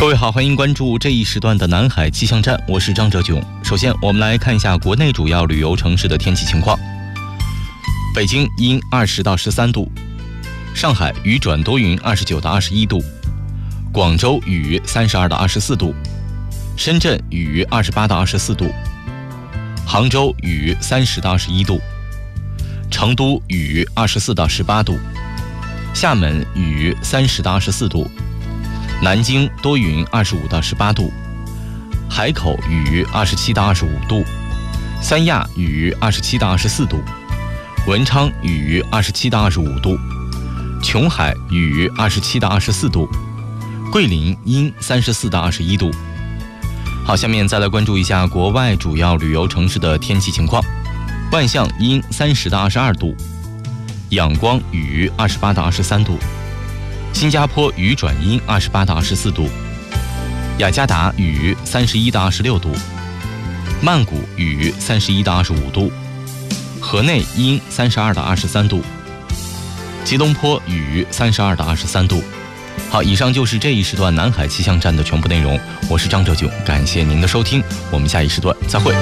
各位好，欢迎关注这一时段的南海气象站，我是张哲炯。首先我们来看一下国内主要旅游城市的天气情况。北京阴20到13度，上海雨转多云29到21度，广州雨32到24度，深圳雨28到24度，杭州雨30到21度，成都雨24到18度，厦门雨30到24度，南京多云25到18度，海口雨27到25度，三亚雨27到24度，文昌雨27到25度，琼海雨27到24度，桂林阴34到21度。好，下面再来关注一下国外主要旅游城市的天气情况。万象阴30到22度，仰光雨28到23度，新加坡雨转阴28到24度，雅加达雨31到26度，曼谷雨31到25度，河内阴32到23度，吉隆坡雨32到23度。好，以上就是这一时段南海气象站的全部内容，我是张哲炯，感谢您的收听，我们下一时段再会。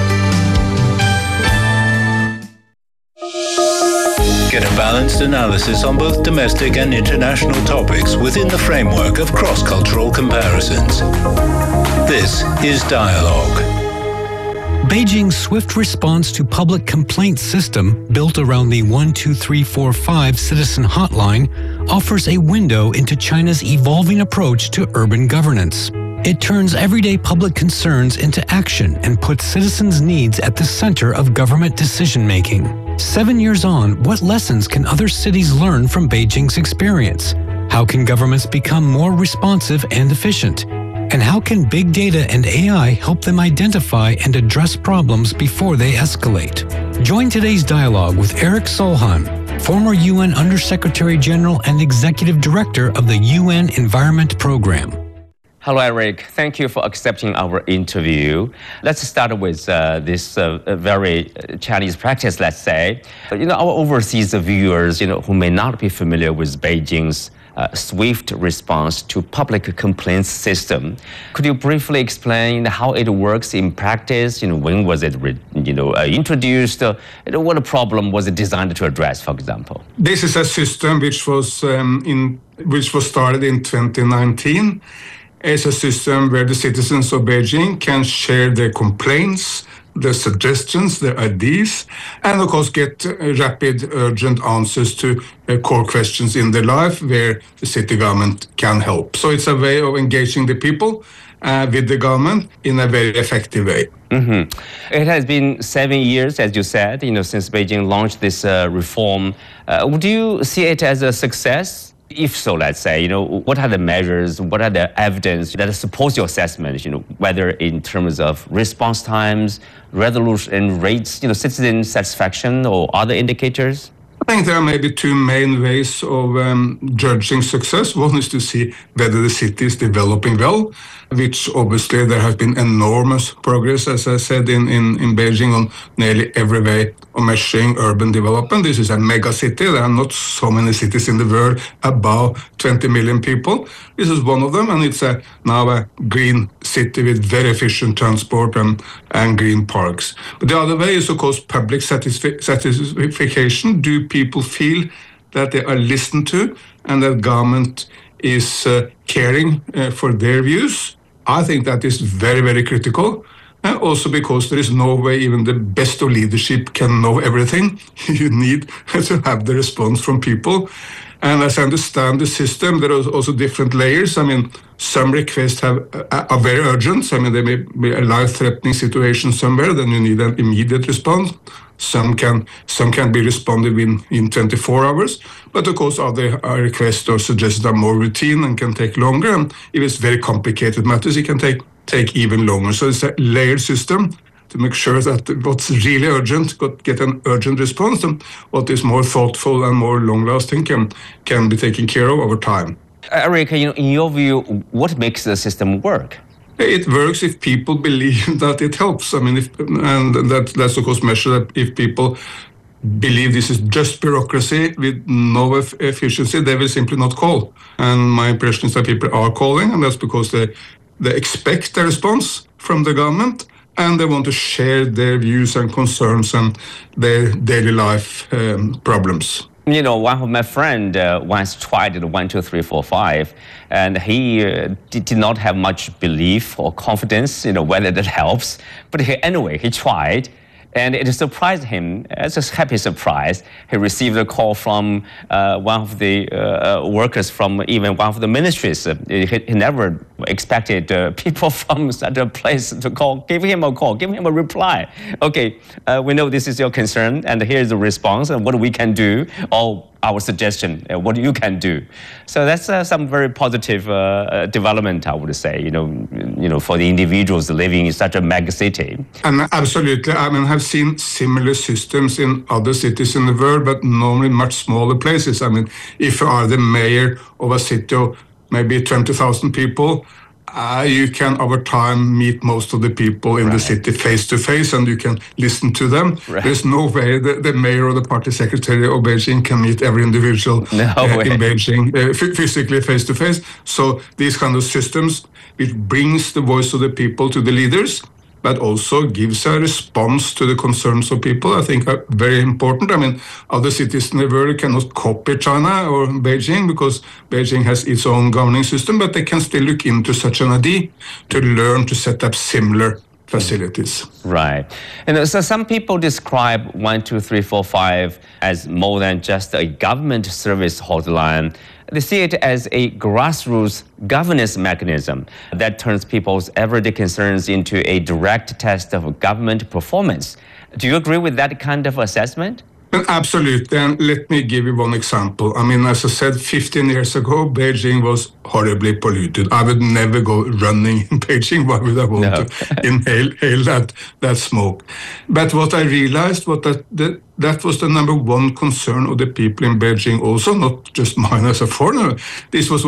Get a balanced analysis on both domestic and international topics within the framework of cross-cultural comparisons. This is Dialogue. Beijing's swift response to public complaint system, built around the 12345 citizen hotline, offers a window into China's evolving approach to urban governance. It turns everyday public concerns into action and puts citizens' needs at the center of government decision-making. 7 years on, what lessons can other cities learn from Beijing's experience? How can governments become more responsive and efficient? And how can big data and AI help them identify and address problems before they escalate? Join today's dialogue with Eric Solheim, former UN Undersecretary General and Executive Director of the UN Environment Program. Hello, Eric. Thank you for accepting our interview. Let's start with this very Chinese practice, let's say. Our overseas viewers, who may not be familiar with Beijing's swift response to public complaints system. Could you briefly explain how it works in practice? When was it introduced? What problem was it designed to address, for example? This is a system which was started in 2019. It's a system where the citizens of Beijing can share their complaints, their suggestions, their ideas, and of course get rapid, urgent answers to core questions in their life where the city government can help. So it's a way of engaging the people with the government in a very effective way. Mm-hmm. It has been 7 years, as you said, since Beijing launched this reform. Would you see it as a success? If so, let's say, what are the measures, what are the evidence that supports your assessment, whether in terms of response times, resolution rates, citizen satisfaction or other indicators? I think there are maybe two main ways of judging success. One is to see whether the city is developing well, which obviously there has been enormous progress, as I said, in Beijing on nearly every way of measuring urban development. This is a mega city. There are not so many cities in the world above 20 million people. This is one of them, and it's now a green city with very efficient transport and green parks. But the other way is, of course, public satisfaction. Do people feel that they are listened to and that government is caring for their views? I think that is very, very critical. Also because there is no way even the best of leadership can know everything. You need to have the response from people. And as I understand the system, there are also different layers. Some requests are very urgent. There may be a life-threatening situation somewhere, then you need an immediate response. Some can be responded in 24 hours. But of course, other requests or suggestions are more routine and can take longer. And if it's very complicated matters, it can take even longer. So it's a layered system to make sure that what's really urgent get an urgent response, and what is more thoughtful and more long-lasting can be taken care of over time. Eric, in your view, what makes the system work? It works if people believe that it helps. That's of course measured if people believe this is just bureaucracy with no efficiency, they will simply not call. And my impression is that people are calling, and that's because they they expect a response from the government, and they want to share their views and concerns and their daily life problems. You know, one of my friends once tried the 1, 2, 3, 4, 5, and he did not have much belief or confidence, whether that helps. But anyway, he tried. And it surprised him, as a happy surprise. He received a call from one of the workers from even one of the ministries. He never expected people from such a place to call, give him a call, give him a reply. Okay, we know this is your concern, and here's the response, and what we can do, or our suggestion, what you can do. So that's some very positive development, I would say, for the individuals living in such a mega city. And absolutely, I've seen similar systems in other cities in the world, but normally much smaller places. If you are the mayor of a city of maybe 20,000 people, you can over time meet most of the people in the city face to face, and you can listen to them. There's no way the mayor or the party secretary of Beijing can meet every individual in Beijing physically face to face. So these kind of systems, it brings the voice of the people to the leaders, but also gives a response to the concerns of people, I think are very important. Other cities in the world cannot copy China or Beijing because Beijing has its own governing system, but they can still look into such an idea to learn to set up similar facilities. Right. And so some people describe 1, 2, 3, 4, 5 as more than just a government service hotline. They see it as a grassroots governance mechanism that turns people's everyday concerns into a direct test of government performance. Do you agree with that kind of assessment? Absolutely, and let me give you one example. As I said, 15 years ago, Beijing was horribly polluted. I would never go running in Beijing. Why would I want to inhale that smoke? But what I realized was that was the number one concern of the people in Beijing also, not just mine as a foreigner. This was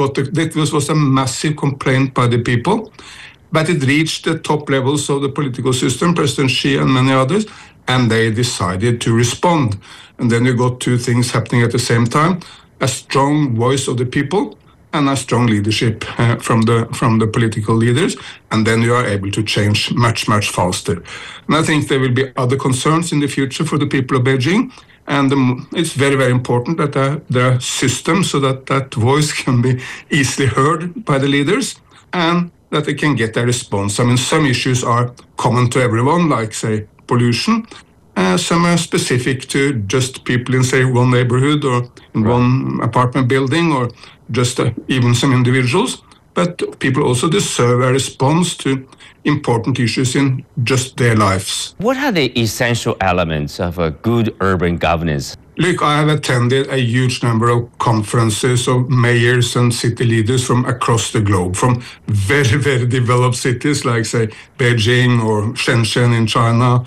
a massive complaint by the people, but it reached the top levels of the political system, President Xi and many others, and they decided to respond. And then you got two things happening at the same time: a strong voice of the people and a strong leadership from the political leaders, and then you are able to change much, much faster. And I think there will be other concerns in the future for the people of Beijing, and it's very, very important that there are systems so that voice can be easily heard by the leaders, and that they can get a response. Some issues are common to everyone, like, say, pollution. Some are specific to just people in, say, one neighborhood or in one apartment building, or just even some individuals. But people also deserve a response to important issues in just their lives. What are the essential elements of a good urban governance? Look, I have attended a huge number of conferences of mayors and city leaders from across the globe, from very, very developed cities like, say, Beijing or Shenzhen in China,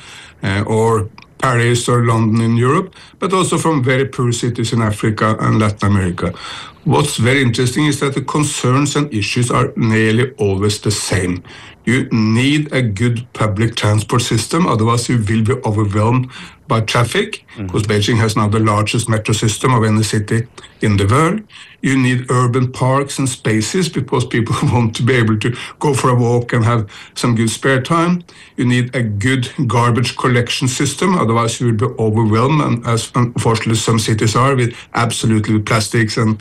or Paris or London in Europe, but also from very poor cities in Africa and Latin America. What's very interesting is that the concerns and issues are nearly always the same. You need a good public transport system, otherwise you will be overwhelmed by traffic, because Beijing has now the largest metro system of any city in the world. You need urban parks and spaces because people want to be able to go for a walk and have some good spare time. You need a good garbage collection system, otherwise you will be overwhelmed, and as unfortunately some cities are, with absolutely plastics and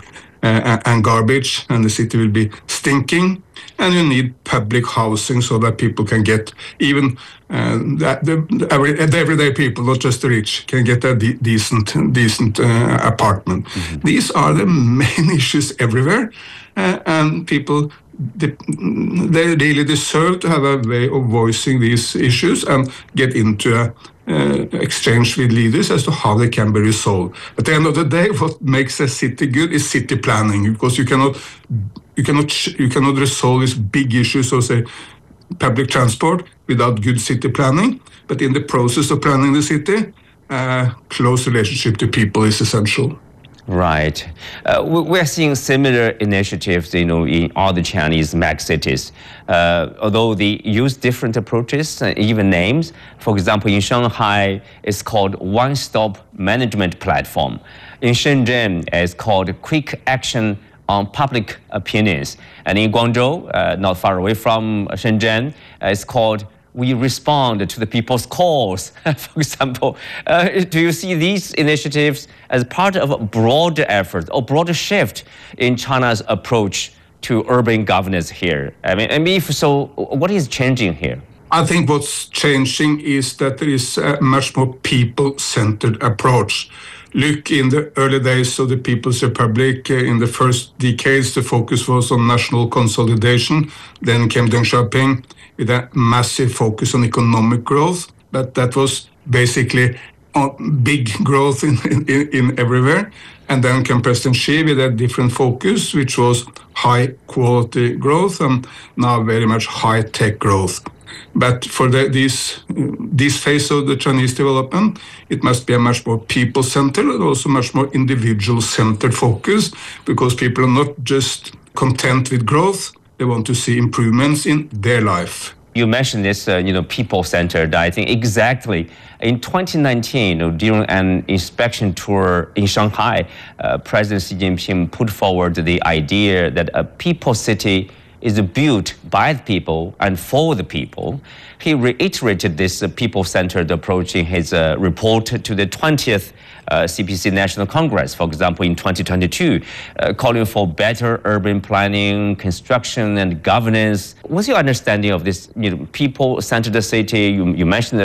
garbage, and the city will be stinking. And you need public housing so that people can get, even the everyday people, not just the rich, can get a decent apartment. These are the main issues everywhere, and people, they really deserve to have a way of voicing these issues and get into a exchange with leaders as to how they can be resolved. At the end of the day, what makes a city good is city planning, because you cannot resolve these big issues of, say, public transport without good city planning. But in the process of planning the city, close relationship to people is essential. Right. We're seeing similar initiatives, in all the Chinese megacities, although they use different approaches, even names. For example, in Shanghai, it's called One-Stop Management Platform. In Shenzhen, it's called Quick Action on public opinions. And in Guangzhou, not far away from Shenzhen, it's called We Respond to the People's Calls, for example. Do you see these initiatives as part of a broader effort or broader shift in China's approach to urban governance here? I mean, if so, what is changing here? I think what's changing is that there is a much more people-centered approach. Look, in the early days of the People's Republic, in the first decades, the focus was on national consolidation. Then came Deng Xiaoping with a massive focus on economic growth, but that was basically big growth in everywhere. And then came President Xi with a different focus, which was high-quality growth and now very much high-tech growth. But for this phase of the Chinese development, it must be a much more people-centered and also much more individual-centered focus, because people are not just content with growth, they want to see improvements in their life. You mentioned this, people-centered. I think exactly in 2019, during an inspection tour in Shanghai, President Xi Jinping put forward the idea that a people city is built by the people and for the people. He reiterated this people-centered approach in his report to the 20th CPC National Congress, for example, in 2022, calling for better urban planning, construction, and governance. What's your understanding of this people-centered city? You mentioned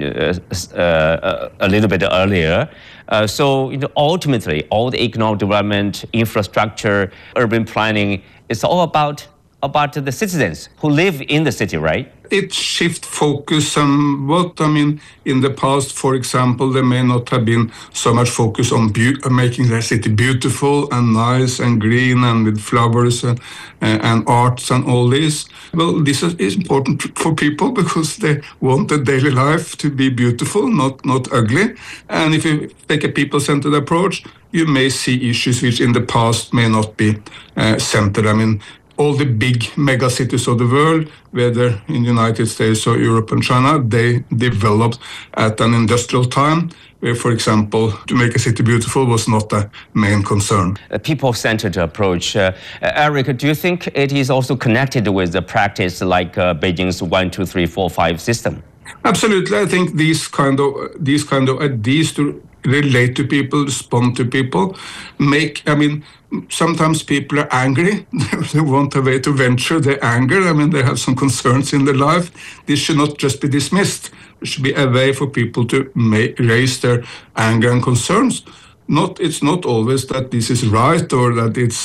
a little bit earlier. So ultimately, all the economic development, infrastructure, urban planning, it's all about the citizens who live in the city, right? It shifts focus somewhat. I mean, in the past, for example, there may not have been so much focus on making the city beautiful and nice and green and with flowers and arts and all this. Well, this is important for people because they want their daily life to be beautiful, not ugly. And if you take a people-centered approach, you may see issues which in the past may not be centered. I mean, all the big mega cities of the world, whether in the United States or Europe and China, they developed at an industrial time where, for example, to make a city beautiful was not a main concern. A people-centered approach. Eric, do you think it is also connected with the practice like Beijing's 1, 2, 3, 4, 5 system? Absolutely. I think these kind of ideas to relate to people, respond to people, sometimes people are angry. They want a way to venture their anger. I mean, they have some concerns in their life. This should not just be dismissed. It should be a way for people to raise their anger and concerns. It's not always that this is right or that it's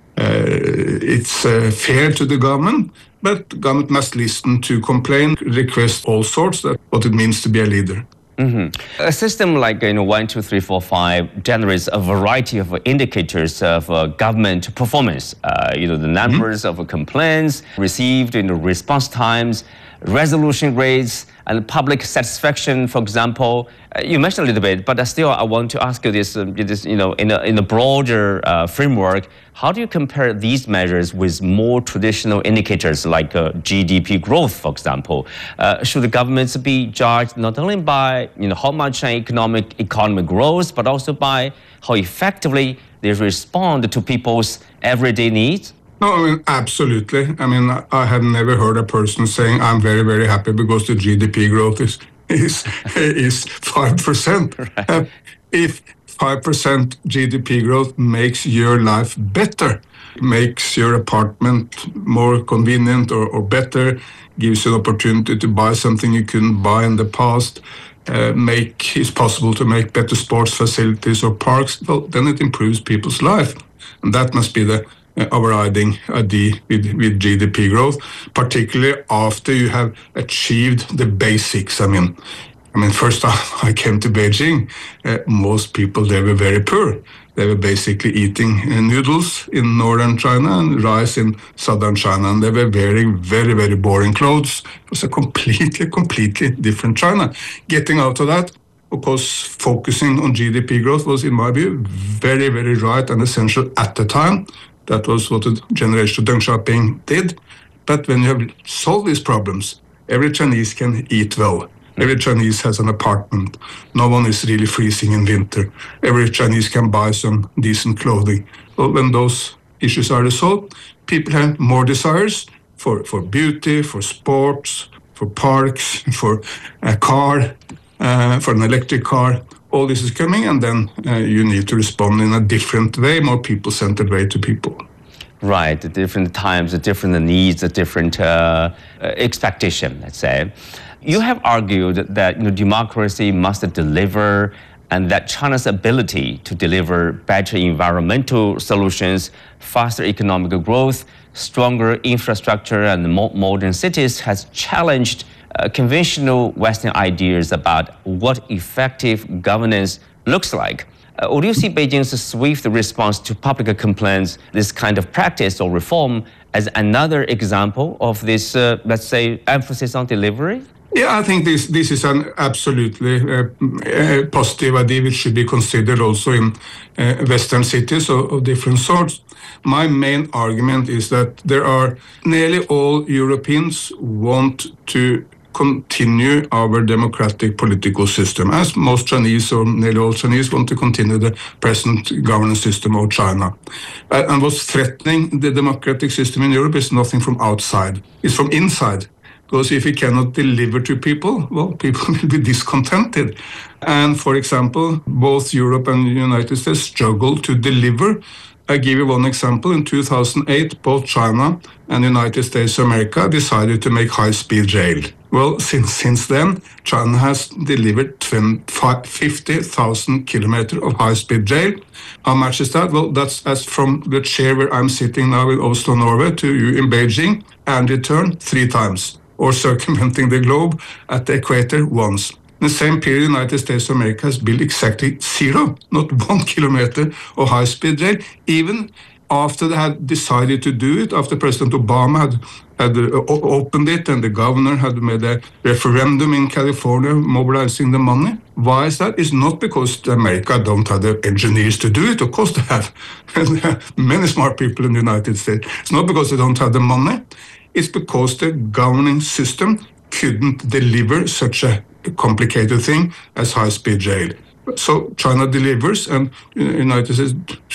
fair to the government, but the government must listen to complaint, request all sorts. That's what it means to be a leader. Mm-hmm. A system like 1, 2, 3, 4, 5 generates a variety of indicators of government performance. The numbers of complaints received, response times, resolution rates, and public satisfaction, for example. You mentioned a little bit, but still I want to ask you this, in a broader framework, how do you compare these measures with more traditional indicators like GDP growth, for example? Should the governments be judged not only by how much an economy grows, but also by how effectively they respond to people's everyday needs? No, I mean, absolutely. I mean, I have never heard a person saying, I'm very, very happy because the GDP growth is 5%. Right. If 5% GDP growth makes your life better, makes your apartment more convenient or better, gives you an opportunity to buy something you couldn't buy in the past, it's possible to make better sports facilities or parks, well, then it improves people's life. And that must be the overriding idea with GDP growth, particularly after you have achieved the basics. I mean, first time I came to Beijing, most people, they were very poor. They were basically eating noodles in northern China and rice in southern China, and they were wearing very, very boring clothes. It was a completely different China. Getting out of that, of course, focusing on GDP growth was, in my view, very, very right and essential at the time. That was what the generation of Deng Xiaoping did. But when you have solved these problems, every Chinese can eat well. Every Chinese has an apartment. No one is really freezing in winter. Every Chinese can buy some decent clothing. Well, when those issues are resolved, people have more desires for beauty, for sports, for parks, for a car, for an electric car. All this is coming, and then you need to respond in a different way, more people-centered way to people. Right, at different times, at different needs, at different expectation, let's say. You have argued that democracy must deliver, and that China's ability to deliver better environmental solutions, faster economic growth, stronger infrastructure, and more modern cities has challenged conventional Western ideas about what effective governance looks like. Would you see Beijing's swift response to public complaints, this kind of practice or reform, as another example of this, let's say, emphasis on delivery? Yeah, I think this is an absolutely positive idea which should be considered also in Western cities of different sorts. My main argument is that there are nearly all Europeans want to continue our democratic political system, as most Chinese or nearly all Chinese want to continue the present governance system of China. And what's threatening the democratic system in Europe is nothing from outside, it's from inside. Because if we cannot deliver to people, well, people will be discontented. And for example, both Europe and the United States struggle to deliver. I give you one example. In 2008, both China and the United States of America decided to make high-speed rail. Well, since then, China has delivered 50,000 kilometers of high-speed rail. How much is that? Well, that's as from the chair where I'm sitting now in Oslo, Norway, to you in Beijing, and return 3 times, or circumventing the globe at the equator once. In the same period, the United States of America has built exactly 0, not 1 kilometer of high-speed rail, even after they had decided to do it, after President Obama had opened it and the governor had made a referendum in California mobilizing the money. Why is that? It's not because America don't have the engineers to do it. Of course they have. And there are many smart people in the United States. It's not because they don't have the money. It's because the governing system couldn't deliver such a complicated thing as high-speed rail. So China delivers and United States,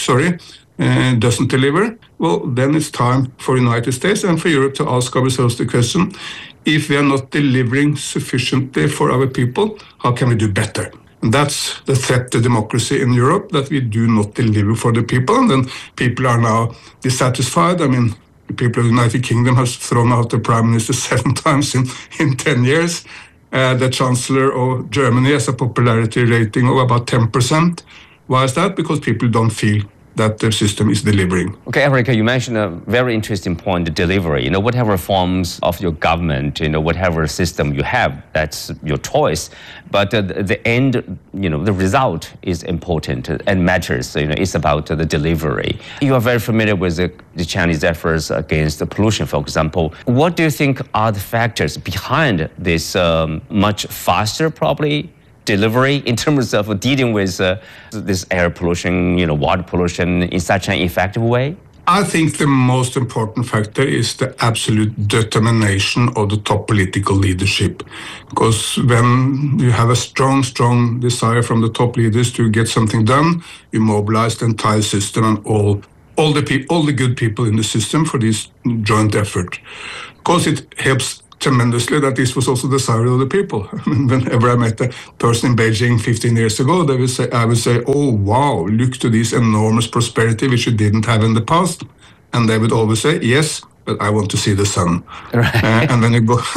doesn't deliver. Well, then it's time for the United States and for Europe to ask ourselves the question, if we are not delivering sufficiently for our people, how can we do better? And that's the threat to democracy in Europe, that we do not deliver for the people, and then people are now dissatisfied. I mean, the people of the United Kingdom has thrown out the Prime Minister 7 times in 10 years. The Chancellor of Germany has a popularity rating of about 10%. Why is that? Because people don't feel that the system is delivering. Okay, Erica, you mentioned a very interesting point, the delivery. Whatever forms of your government, whatever system you have, that's your choice. But the end, the result is important and matters. It's about the delivery. You are very familiar with the Chinese efforts against the pollution, for example. What do you think are the factors behind this much faster, probably, delivery in terms of dealing with this air pollution, water pollution in such an effective way? I think the most important factor is the absolute determination of the top political leadership. Because when you have a strong desire from the top leaders to get something done, you mobilize the entire system and all the good people in the system for this joint effort. Of course, it helps tremendously that this was also the desire of the people. I mean, whenever I met a person in Beijing 15 years ago, I would say, oh, wow, look to this enormous prosperity which you didn't have in the past. And they would always say, yes, but I want to see the sun. Right. And then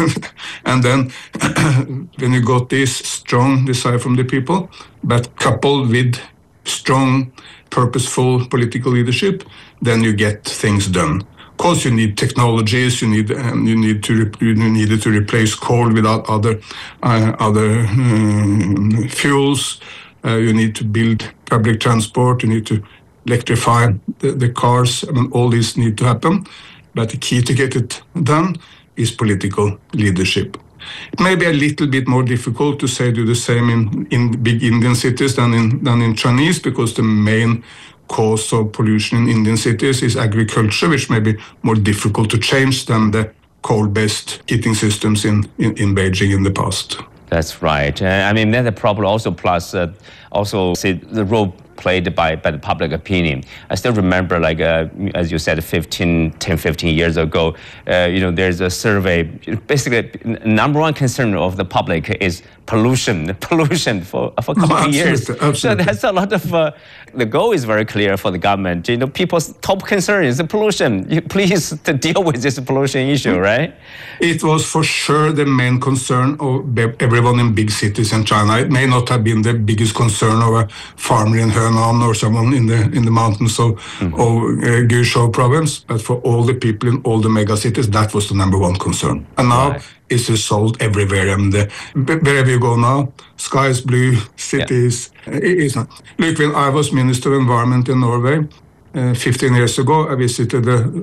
when you got this strong desire from the people, but coupled with strong, purposeful political leadership, then you get things done. Of course, you need technologies. You needed to replace coal with other fuels. You need to build public transport. You need to electrify the cars. I mean, all these need to happen. But the key to get it done is political leadership. It may be a little bit more difficult to do the same in big Indian cities than in Chinese, because the main cause of pollution in Indian cities is agriculture, which may be more difficult to change than the coal-based heating systems in Beijing in the past. That's right. Then the problem also plus the role played by the public opinion. I still remember, like, as you said, 15 years ago, there's a survey. Basically, number one concern of the public is pollution for a couple of years. Absolutely. So that's a lot of, the goal is very clear for the government. People's top concern is the pollution. Please to deal with this pollution issue, right? It was for sure the main concern of everyone in big cities in China. It may not have been the biggest concern of a farmer in Henan or someone in the mountains of Guizhou province, but for all the people in all the mega cities, that was the number one concern. And now it's resolved everywhere. And wherever you go now, sky is blue, cities. It's not. Look, when I was Minister of Environment in Norway 15 years ago, I visited the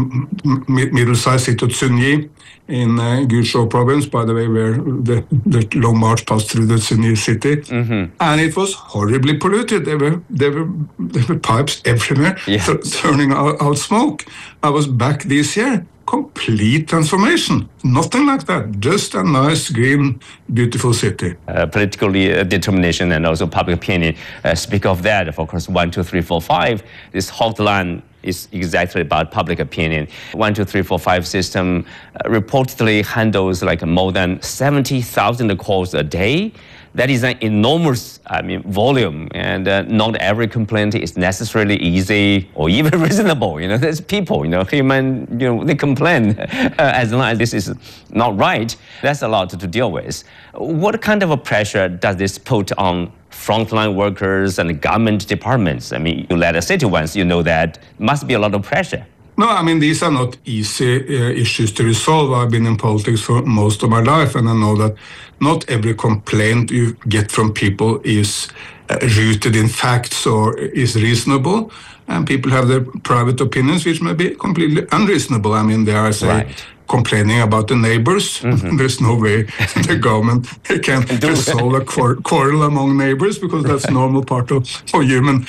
middle-sized city of Zunyi in Guizhou province, by the way, where the long march passed through the Zunyi city. And it was horribly polluted. There were pipes everywhere turning out smoke. I was back this year. Complete transformation. Nothing like that. Just a nice, green, beautiful city. Political determination and also public opinion. Speak of that, of course, 1, 2, 3, 4, 5. This hotline is exactly about public opinion. 1, 2, 3, 4, 5 system reportedly handles like more than 70,000 calls a day. That is an enormous, volume, and not every complaint is necessarily easy or even reasonable. There's people, human, they complain as long as this is not right. That's a lot to deal with. What kind of a pressure does this put on frontline workers and government departments? You led a city once, that must be a lot of pressure. No, these are not easy issues to resolve. I've been in politics for most of my life, and I know that not every complaint you get from people is rooted in facts or is reasonable. And people have their private opinions, which may be completely unreasonable. They are, complaining about the neighbors. There's no way the government can resolve a quarrel among neighbors, because that's a normal part of human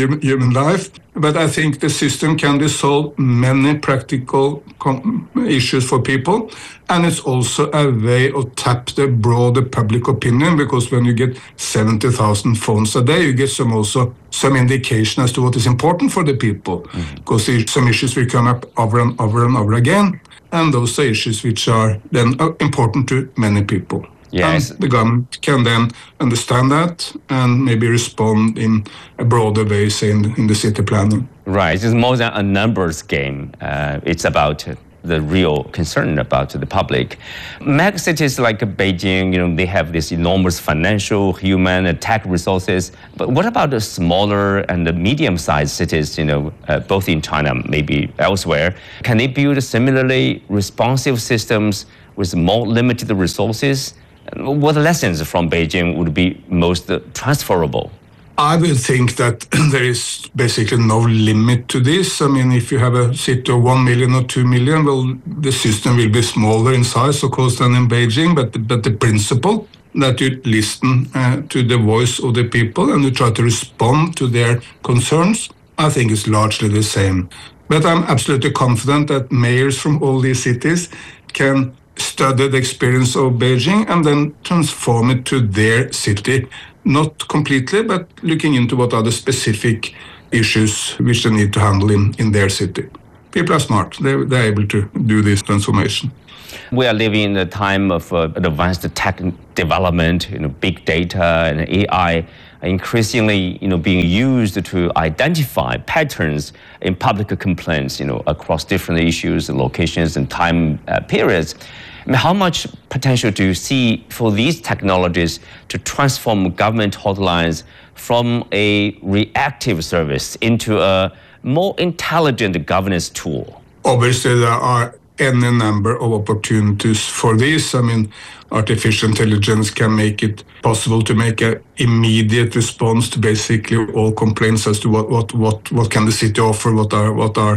life. But I think the system can resolve many practical issues for people. And it's also a way of tap the broader public opinion, because when you get 70,000 phones a day, you get some indication as to what is important for the people. Because some issues will come up over and over again. And those are issues which are then important to many people. Yes. And the government can then understand that and maybe respond in a broader way, say in the city planning. Right. It's more than a numbers game. It's about the real concern about the public. Mega cities like Beijing, they have this enormous financial, human, and tech resources. But what about the smaller and the medium-sized cities, both in China, maybe elsewhere? Can they build similarly responsive systems with more limited resources? What lessons from Beijing would be most transferable? I will think that there is basically no limit to this. If you have a city of 1 million or 2 million, well, the system will be smaller in size, of course, than in Beijing. But the principle that you listen to the voice of the people and you try to respond to their concerns, I think is largely the same. But I'm absolutely confident that mayors from all these cities can study the experience of Beijing and then transform it to their city. Not completely, but looking into what are the specific issues which they need to handle in their city. People are smart. They're able to do this transformation. We are living in a time of advanced tech development, big data and AI increasingly, being used to identify patterns in public complaints, across different issues, locations, and time periods. How much potential do you see for these technologies to transform government hotlines from a reactive service into a more intelligent governance tool? Obviously, there are any number of opportunities for this. Artificial intelligence can make it possible to make an immediate response to basically all complaints as to what can the city offer, what are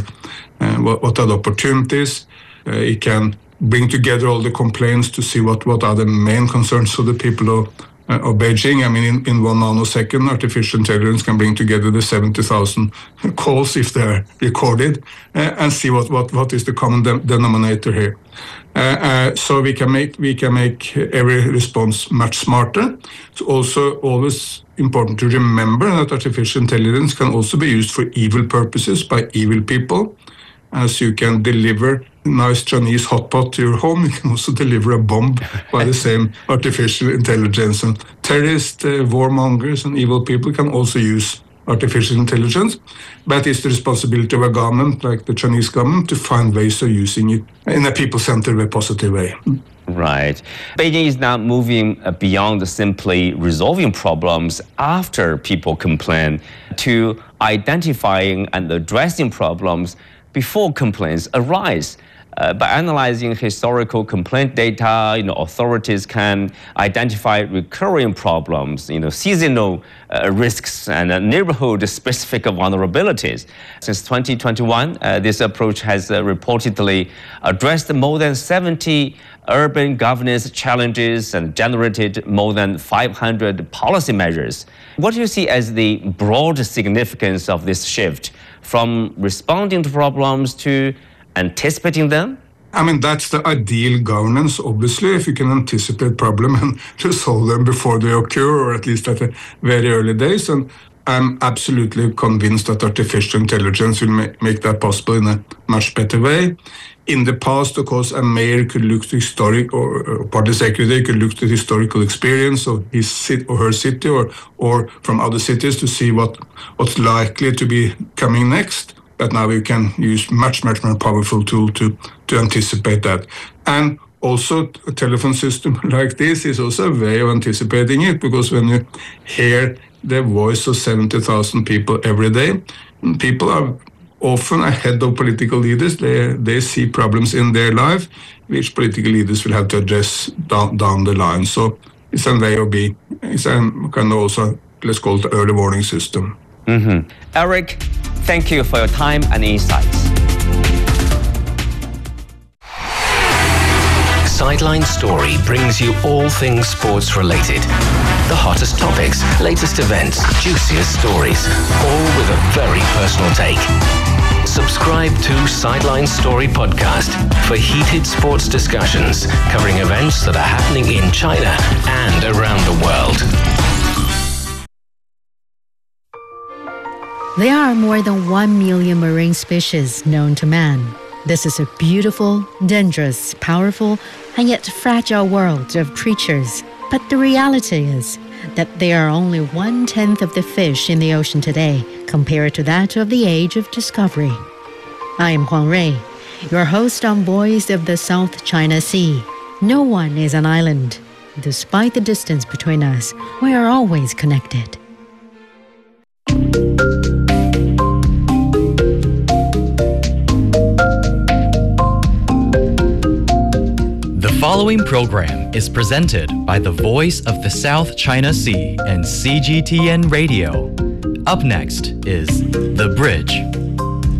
the opportunities. It can bring together all the complaints to see what are the main concerns of the people of Beijing. In 1 nanosecond, artificial intelligence can bring together the 70,000 calls if they're recorded and see what is the common denominator here. So we can make every response much smarter. It's also always important to remember that artificial intelligence can also be used for evil purposes by evil people. As you can deliver nice Chinese hot pot to your home, you can also deliver a bomb by the same artificial intelligence. And terrorists, warmongers, and evil people can also use artificial intelligence, but it's the responsibility of a government like the Chinese government to find ways of using it in a people-centered, positive way. Right. Beijing is now moving beyond simply resolving problems after people complain to identifying and addressing problems before complaints arise. By analyzing historical complaint data, authorities can identify recurring problems, seasonal risks and neighborhood-specific vulnerabilities. Since 2021, this approach has reportedly addressed more than 70 urban governance challenges and generated more than 500 policy measures. What do you see as the broad significance of this shift from responding to problems to anticipating them? I mean, that's the ideal governance, obviously, if you can anticipate problems and resolve them before they occur, or at least at the very early days. And I'm absolutely convinced that artificial intelligence will make that possible in a much better way. In the past, of course, a mayor could look to historic, or party secretary could look to historical experience of his or her city, or from other cities to see what's likely to be coming next. But now we can use much more powerful tool to anticipate that. And also a telephone system like this is also a way of anticipating it, because when you hear the voice of 70,000 people every day, people are often ahead of political leaders. They see problems in their life, which political leaders will have to address down the line. So it's a way of it's a kind of also, let's call it, early warning system. Mm-hmm. Eric, thank you for your time and insights. Sideline Story brings you all things sports related. The hottest topics, latest events, juiciest stories, all with a very personal take. Subscribe to Sideline Story Podcast for heated sports discussions covering events that are happening in China and around the world. There are more than 1 million marine species known to man. This is a beautiful, dangerous, powerful, and yet fragile world of creatures. But the reality is that there are only 1/10 of the fish in the ocean today compared to that of the age of discovery. I am Huang Rui, your host on Voice of the South China Sea. No one is an island. Despite the distance between us, we are always connected. The following program is presented by the Voice of the South China Sea and CGTN Radio. Up next is The Bridge.